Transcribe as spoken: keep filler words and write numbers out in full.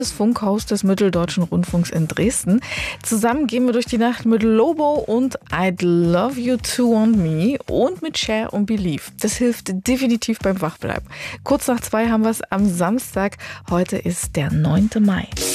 Das Funkhaus des Mitteldeutschen Rundfunks in Dresden. Zusammen gehen wir durch die Nacht mit Lobo und I'd Love You To Want Me und mit Share und Believe. Das hilft definitiv beim Wachbleiben. Kurz nach zwei haben wir es am Samstag. Heute ist der neunte Mai.